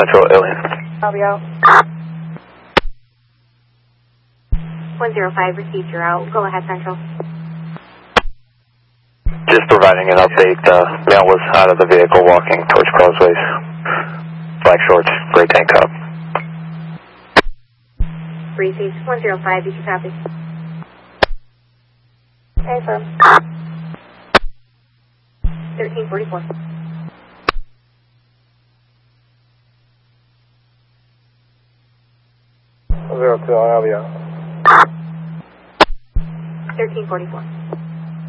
Central Alien. I'll be out. 105 received, you're out. Go ahead, Central. Just providing an update. Male was out of the vehicle walking towards Crosways. Black shorts, gray tank top. Received. 105, did you copy? Hey, sir. 1344. 02, I'll be out. 1344.